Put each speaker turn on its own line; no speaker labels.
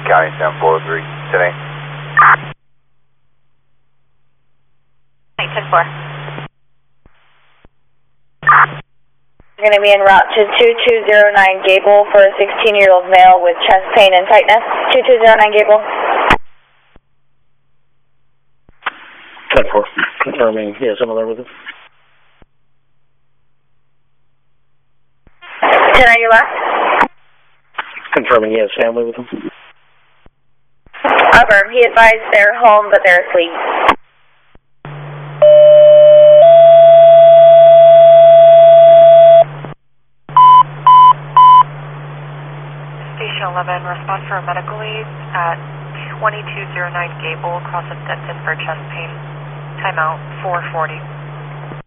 County 7403 today.
10-4. We're going to be en route to 2209 Gable for a 16-year-old male with chest pain and tightness. 2209 Gable.
10-4. Confirming he has someone there with him.
10 on your left.
Confirming he has family with him.
Affirm. He advised they're home, but they're asleep.
Station 11, respond for a medical aid at 2209 Gable, across of Denton for chest pain. Timeout 440.